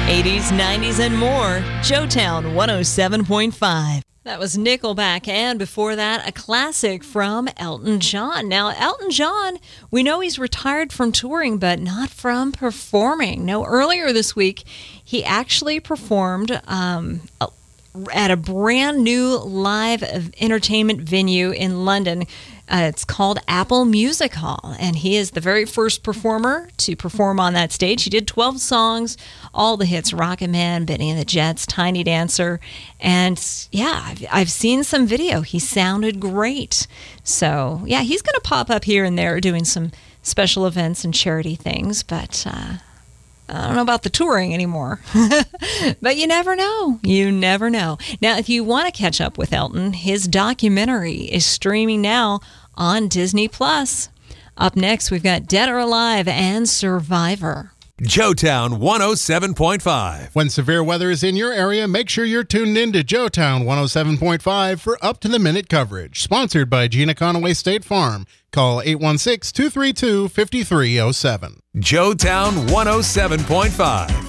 80s, 90s, and more. Joetown 107.5. That was Nickelback, and before that, a classic from Elton John. Now, Elton John, we know he's retired from touring, but not from performing. No, earlier this week, he actually performed at a brand new live entertainment venue in London. It's called Apple Music Hall, and he is the very first performer to perform on that stage. He did 12 songs, all the hits, Rocket Man, Benny and the Jets, Tiny Dancer, and yeah, I've seen some video. He sounded great. So yeah, he's going to pop up here and there doing some special events and charity things, but I don't know about the touring anymore. But you never know. You never know. Now, if you want to catch up with Elton, his documentary is streaming now on Disney+. Up next, we've got Dead or Alive and Survivor. Joetown 107.5. When severe weather is in your area, make sure you're tuned in to Joetown 107.5 for up-to-the-minute coverage. Sponsored by Gina Conaway State Farm. Call 816-232-5307. Joetown 107.5.